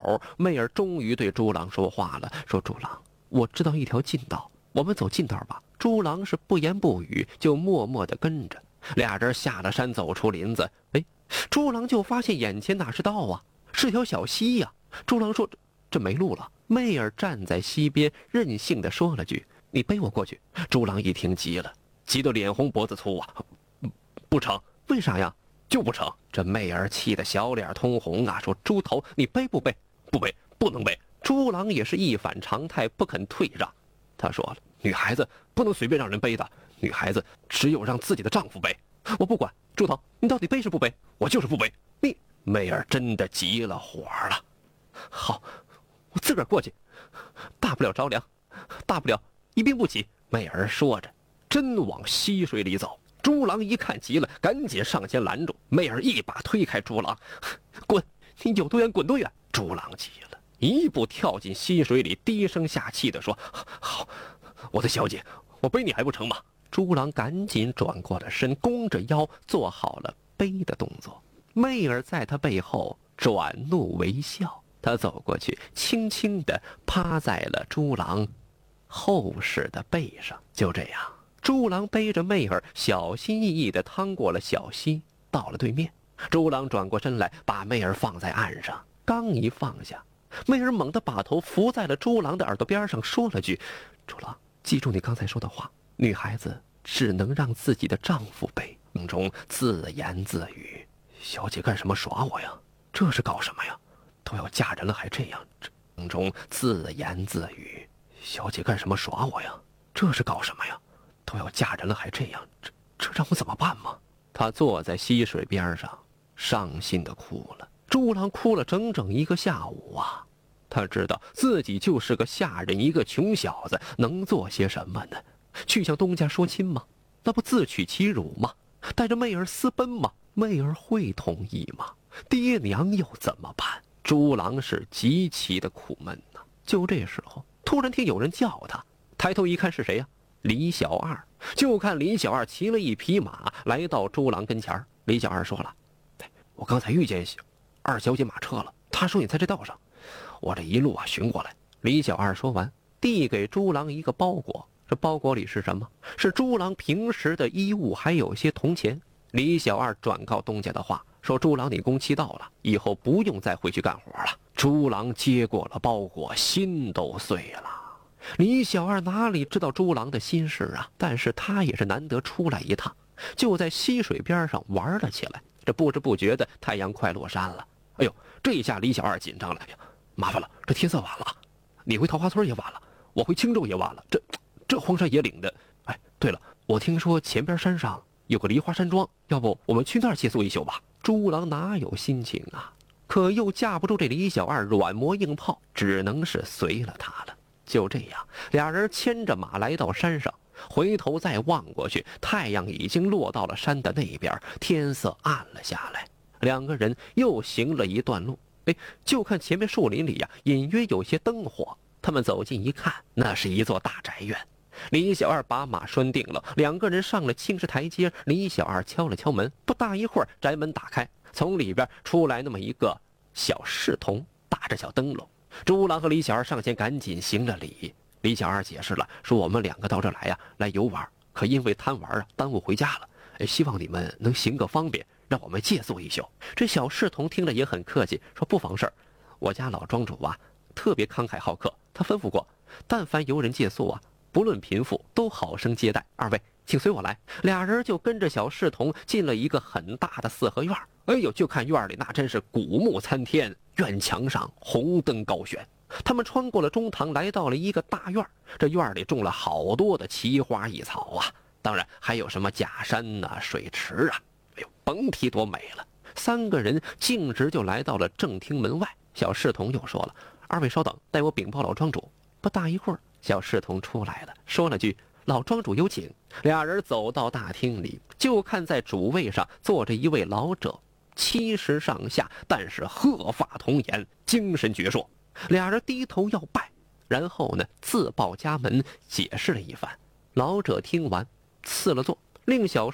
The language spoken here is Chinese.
口，媚儿终于对朱郎说话了，说：“朱郎，我知道一条近道，我们走近道吧。”朱郎是不言不语，就默默地跟着。俩人下了山，走出林子，朱郎就发现眼前哪是道啊，是条小溪呀。朱郎说：“这没路了。”媚儿站在溪边，任性地说了句：“你背我过去。”朱郎一听急了，急得脸红脖子粗啊！不成。为啥呀？就不成。这媚儿气得小脸通红啊，说：“猪头，你背不背？”“不背，不能背。”朱郎也是一反常态，不肯退让。他说了：“女孩子不能随便让人背的，女孩子只有让自己的丈夫背。”“我不管，猪头，你到底背是不背？”“我就是不背。”媚儿真的急了火了。“好，我自个儿过去，大不了着凉，大不了一病不起。”媚儿说着真往溪水里走。朱郎一看急了，赶紧上前拦住。媚儿一把推开朱郎：“滚，你有多远滚多远。”朱郎急了，一步跳进溪水里，低声下气地说：“好，我的小姐，我背你还不成吗？”朱郎赶紧转过了身，弓着腰做好了背的动作。媚儿在他背后转怒为笑，他走过去，轻轻地趴在了朱郎厚实的背上。就这样，朱郎背着媚儿小心翼翼地趟过了小溪，到了对面。朱郎转过身来，把媚儿放在岸上，刚一放下，媚儿猛地把头伏在了朱郎的耳朵边上，说了句：“朱郎，记住你刚才说的话，女孩子只能让自己的丈夫背。”中自言自语：“小姐干什么耍我呀？这是搞什么呀？都要嫁人了还这样。”中自言自语：“小姐干什么耍我呀？这是搞什么呀？都要嫁人了还这样，这让我怎么办吗？”他坐在溪水边上，伤心地哭了。朱郎哭了整整一个下午啊！他知道自己就是个下人，一个穷小子，能做些什么呢？去向东家说亲吗？那不自取其辱吗？带着媚儿私奔吗？媚儿会同意吗？爹娘又怎么办？朱郎是极其的苦闷呐。就这时候，突然听有人叫他，抬头一看是谁呀？李小二。就看李小二骑了一匹马来到朱郎跟前。李小二说了：“我刚才遇见二小姐马车了，她说你在这道上，我这一路寻过来。”李小二说完，递给朱郎一个包裹。这包裹里是什么？是朱郎平时的衣物，还有些铜钱。李小二转告东家的话，说：“朱郎，你工期到了，以后不用再回去干活了。”朱郎接过了包裹，心都碎了。李小二哪里知道朱郎的心事啊？但是他也是难得出来一趟，就在溪水边上玩了起来。这不知不觉的太阳快落山了。哎呦，这一下李小二紧张了。麻烦了，这天色晚了，你回桃花村也晚了，我回青州也晚了，这荒山野岭的。对了，我听说前边山上有个梨花山庄，要不我们去那儿借宿一宿吧？朱郎哪有心情啊？可又架不住这李小二软磨硬泡，只能是随了他了。就这样，俩人牵着马来到山上，回头再望过去，太阳已经落到了山的那边，天色暗了下来。两个人又行了一段路，就看前面树林里呀，隐约有些灯火。他们走近一看，那是一座大宅院。李小二把马拴定了，两个人上了青石台阶。李小二敲了敲门，不大一会儿，宅门打开，从里边出来那么一个小侍童，打着小灯笼。朱郎和李小二上前赶紧行了礼。李小二解释了，说：“我们两个到这来呀，来游玩，可因为贪玩啊，耽误回家了。希望你们能行个方便，让我们借宿一宿。”这小侍童听了也很客气，说：“不妨事儿，我家老庄主啊，特别慷慨好客，他吩咐过，但凡游人借宿啊，不论贫富，都好生接待。二位请随我来。”俩人就跟着小侍童进了一个很大的四合院。就看院里那真是古木参天，院墙上红灯高悬。他们穿过了中堂，来到了一个大院。这院里种了好多的奇花异草啊，当然还有什么假山啊、水池啊，甭提多美了。三个人径直就来到了正厅门外。小侍童又说了：“二位稍等，待我禀报老庄主。”不大一会儿，小侍童出来了，说了句：“老庄主有请。”俩人走到大厅里，就看在主位上坐着一位老者，70上下，但是鹤发童颜，精神矍铄。俩人低头要拜，然后呢自报家门，解释了一番。老者听完，赐了座，令小